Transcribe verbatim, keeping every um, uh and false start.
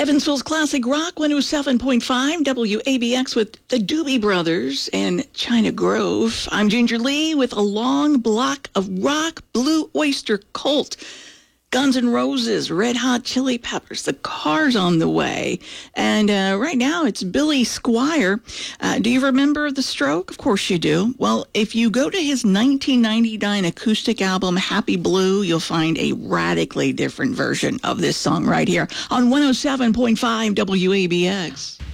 Evansville's Classic Rock one oh seven point five W A B X with the Doobie Brothers and China Grove. I'm Ginger Lee with a long block of rock. Blue Oyster Cult, Guns N' Roses, Red Hot Chili Peppers, The Cars on the way. And uh, right now it's Billy Squier. Uh, do you remember The Stroke? Of course you do. Well, if you go to his nineteen ninety-nine acoustic album, Happy Blue, you'll find a radically different version of this song right here on one oh seven point five W A B X.